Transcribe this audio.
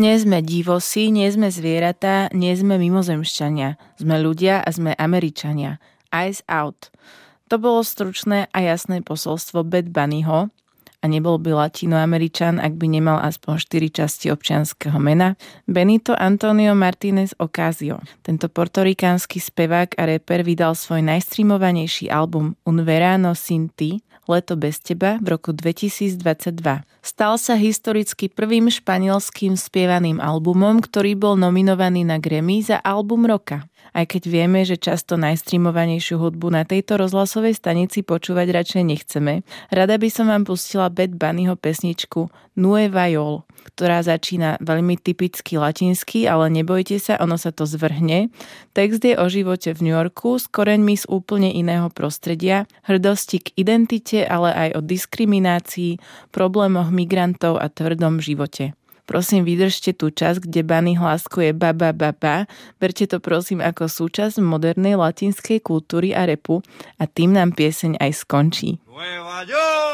Nie sme divosi, nie sme zvieratá, nie sme mimozemšťania. Sme ľudia a sme Američania. Eyes out. To bolo stručné a jasné posolstvo Bad Bunnyho a nebol by Latinoameričan, ak by nemal aspoň 4 časti občianskeho mena. Benito Antonio Martínez Ocasio. Tento portorikánsky spevák a rapper vydal svoj najstreamovanejší album Un verano sin ti, Leto bez teba, v roku 2022. Stal sa historicky prvým španielským spievaným albumom, ktorý bol nominovaný na Grammy za album roka. Aj keď vieme, že často najstreamovanejšiu hudbu na tejto rozhlasovej stanici počúvať radšej nechceme, rada by som vám pustila Bad Bunnyho pesničku Nueva York, ktorá začína veľmi typicky latinsky, ale nebojte sa, ono sa to zvrhne. Text je o živote v New Yorku s koreňmi z úplne iného prostredia, hrdosti k identite, ale aj o diskriminácii, problémoch migrantov a tvrdom živote. Prosím, vydržte tú časť, kde Bunny hláskuje baba baba. Berte to prosím ako súčasť modernej latinskej kultúry a rapu a tým nám pieseň aj skončí.